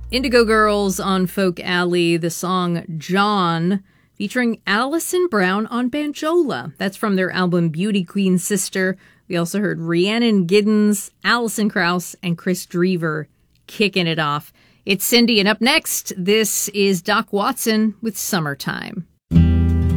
Indigo Girls on Folk Alley, the song John, featuring Alison Brown on banjola. That's from their album Beauty Queen Sister. We also heard Rhiannon Giddens, Alison Krauss, and Chris Drever kicking it off. It's Cindy, and up next, this is Doc Watson with Summertime.